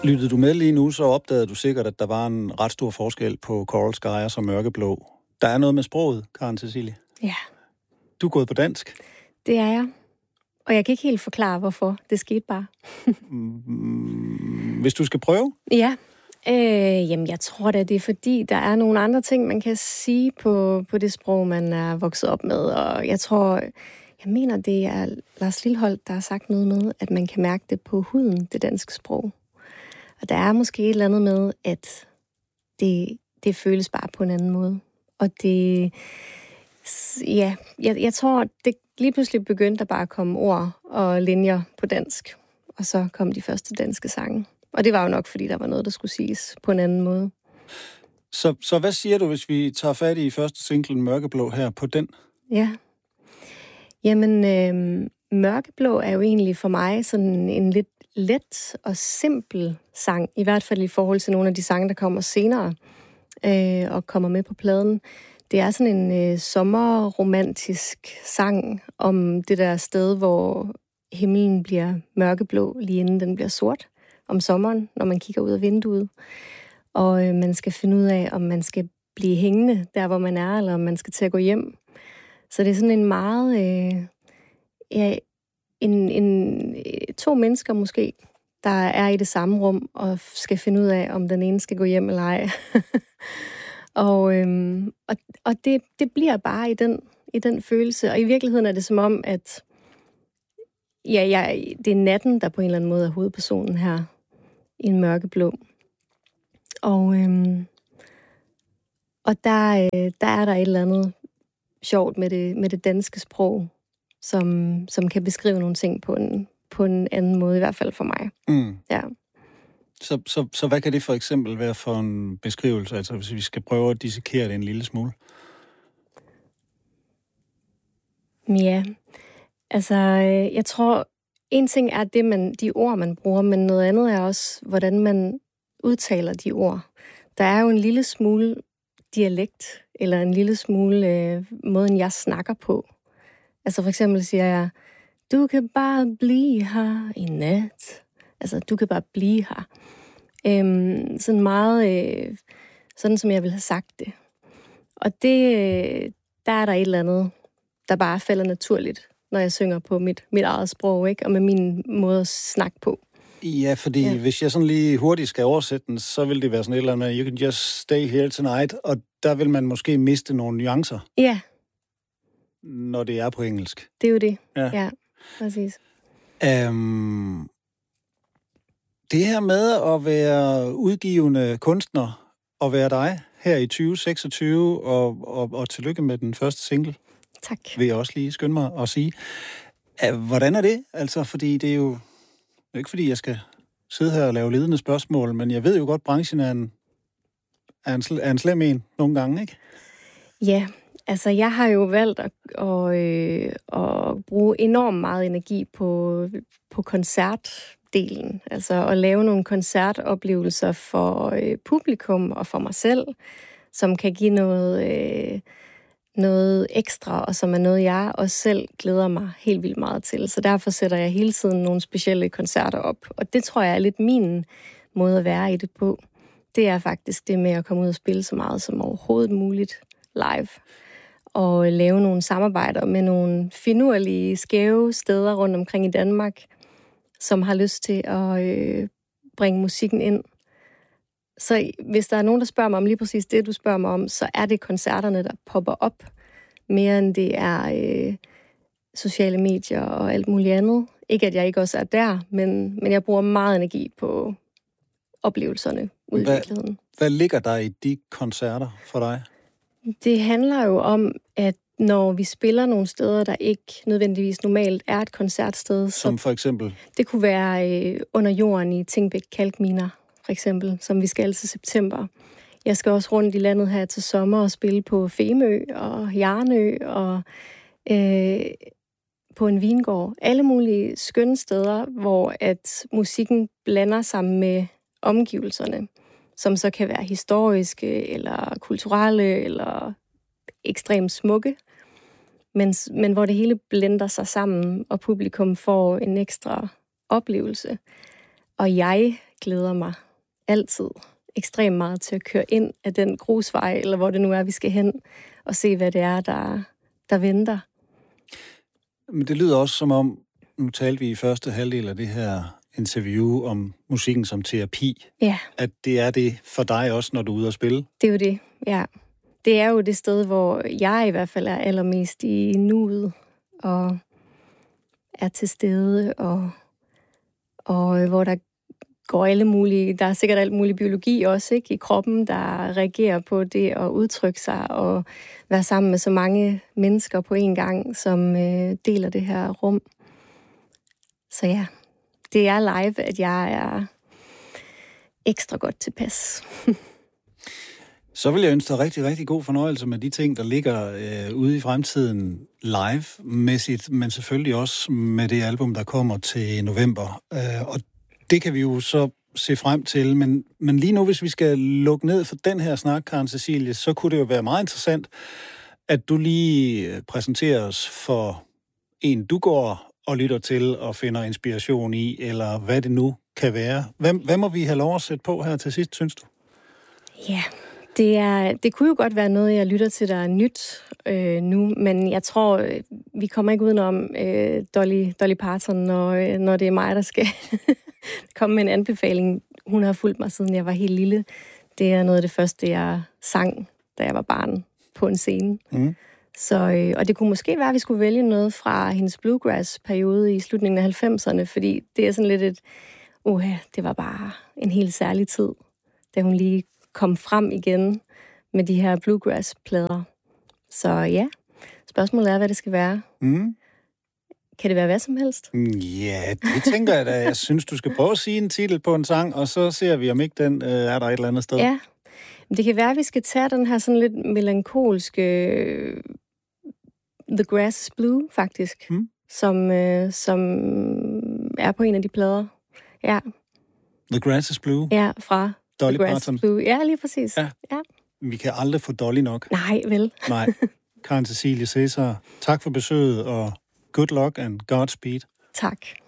Lyttede du med lige nu, så opdagede du sikkert, at der var en ret stor forskel på Coral Skies og Mørkeblå. Der er noget med sproget, Karen Cecilie. Ja. Du er gået på dansk. Det er jeg. Og jeg kan ikke helt forklare, hvorfor. Det skete bare. Hvis du skal prøve? Ja. Jamen, jeg tror da, det er fordi, der er nogle andre ting, man kan sige på det sprog, man er vokset op med. Og jeg mener, det er Lars Lilholt, der har sagt noget med, at man kan mærke det på huden, det danske sprog. Og der er måske et eller andet med, at det føles bare på en anden måde. Og det... Ja, jeg tror, det lige pludselig begyndte der bare at komme ord og linjer på dansk. Og så kom de første danske sange. Og det var jo nok, fordi der var noget, der skulle siges på en anden måde. Så hvad siger du, hvis vi tager fat i første single Mørkeblå her på den? Ja. Jamen, Mørkeblå er jo egentlig for mig sådan en lidt let og simpel sang. I hvert fald i forhold til nogle af de sange, der kommer senere og kommer med på pladen. Det er sådan en sommerromantisk sang om det der sted, hvor himlen bliver mørkeblå, lige inden den bliver sort om sommeren, når man kigger ud af vinduet. Og man skal finde ud af, om man skal blive hængende der, hvor man er, eller om man skal til at gå hjem. Så det er sådan en meget... to mennesker måske, der er i det samme rum, og skal finde ud af, om den ene skal gå hjem eller ej. Og det bliver bare i den følelse. Og i virkeligheden er det som om, at det er natten, der på en eller anden måde er hovedpersonen her i en Mørkeblå. Og der er der et eller andet sjovt med det danske sprog, som kan beskrive nogle ting på en anden måde, i hvert fald for mig. Mm. Ja. Så hvad kan det for eksempel være for en beskrivelse, altså hvis vi skal prøve at dissekere det en lille smule? Ja, altså jeg tror, en ting er de ord, man bruger, men noget andet er også, hvordan man udtaler de ord. Der er jo en lille smule dialekt, eller en lille smule måden, jeg snakker på. Altså for eksempel siger jeg, du kan bare blive her i nat. Altså, du kan bare blive her. Sådan meget, sådan som jeg ville have sagt det. Og der er der et eller andet, der bare falder naturligt, når jeg synger på mit eget sprog, ikke? Og med min måde at snakke på. Ja, fordi hvis jeg sådan lige hurtigt skal oversætte den, så vil det være sådan et eller andet, you can just stay here tonight, og der vil man måske miste nogle nuancer. Ja. Når det er på engelsk. Det er jo det. Ja præcis. Det her med at være udgivende kunstner og være dig her i 2026, og tillykke med den første single. Tak. Vil jeg også lige skynde mig at sige. Hvordan er det? Altså, fordi det er jo ikke fordi, jeg skal sidde her og lave ledende spørgsmål, men jeg ved jo godt, branchen er en slem en nogle gange, ikke? Ja, altså jeg har jo valgt at bruge enormt meget energi på koncertdelen. Altså at lave nogle koncertoplevelser for publikum og for mig selv, som kan give noget ekstra, og som er noget, jeg også selv glæder mig helt vildt meget til. Så derfor sætter jeg hele tiden nogle specielle koncerter op. Og det tror jeg er lidt min måde at være i det på. Det er faktisk det med at komme ud og spille så meget som overhovedet muligt live. Og lave nogle samarbejder med nogle finurlige, skæve steder rundt omkring i Danmark, som har lyst til at bringe musikken ind. Så hvis der er nogen, der spørger mig om lige præcis det, du spørger mig om, så er det koncerterne, der popper op, mere end det er sociale medier og alt muligt andet. Ikke, at jeg ikke også er der, men jeg bruger meget energi på oplevelserne ude i virkeligheden. Hvad ligger der i de koncerter for dig? Det handler jo om, at når vi spiller nogle steder, der ikke nødvendigvis normalt er et koncertsted. Som for eksempel? Det kunne være under jorden i Tingbæk Kalkminer, for eksempel, som vi skal til september. Jeg skal også rundt i landet her til sommer og spille på Femø og Jarnø og på en vingård. Alle mulige skønne steder, hvor at musikken blander sammen med omgivelserne, som så kan være historiske eller kulturelle eller ekstremt smukke, men hvor det hele blender sig sammen, og publikum får en ekstra oplevelse. Og jeg glæder mig altid ekstremt meget til at køre ind af den grusvej, eller hvor det nu er, vi skal hen, og se, hvad det er, der venter. Men det lyder også som om, nu talte vi i første halvdel af det her interview om musikken som terapi, Ja. At det er det for dig også, når du er ude at spille? Det er jo det, ja. Det er jo det sted, hvor jeg i hvert fald er allermest i nuet, og er til stede, og hvor der går der er sikkert alt mulig biologi også, ikke, i kroppen, der reagerer på det at udtrykke sig og være sammen med så mange mennesker på en gang, som deler det her rum. Så ja, det er live, at jeg er ekstra godt tilpas. Så vil jeg ønske dig rigtig, rigtig god fornøjelse med de ting, der ligger ude i fremtiden live-mæssigt, men selvfølgelig også med det album, der kommer til november. Og det kan vi jo så se frem til, men lige nu, hvis vi skal lukke ned for den her snak, Karen Cecilie, så kunne det jo være meget interessant, at du lige præsenterer os for en, du går og lytter til og finder inspiration i, eller hvad det nu kan være. Hvad må vi have lov at sætte på her til sidst, synes du? Ja, det kunne jo godt være noget, jeg lytter til, der er nyt nu, men jeg tror, vi kommer ikke udenom Dolly Parton, når det er mig, der skal komme med en anbefaling. Hun har fulgt mig, siden jeg var helt lille. Det er noget af det første, jeg sang, da jeg var barn på en scene. Mm. Så, og det kunne måske være, at vi skulle vælge noget fra hendes bluegrass-periode i slutningen af 90'erne, fordi det er sådan lidt det var bare en helt særlig tid, da hun lige kom frem igen med de her bluegrass-plader. Så ja, spørgsmålet er, hvad det skal være. Mm. Kan det være hvad som helst? Ja, det tænker jeg da. Jeg synes, du skal prøve at sige en titel på en sang, og så ser vi, om ikke den er der et eller andet sted. Ja, det kan være, at vi skal tage den her sådan lidt melankolske The Grass is Blue, faktisk, som er på en af de plader. Ja. The Grass is Blue? Ja, fra Dolly The Grass Parton. is Blue. Ja, lige præcis. Ja. Vi kan aldrig få Dolly nok. Nej, vel. Nej. Karen Cecilie Cæsar, tak for besøget, og good luck and Godspeed. Tak.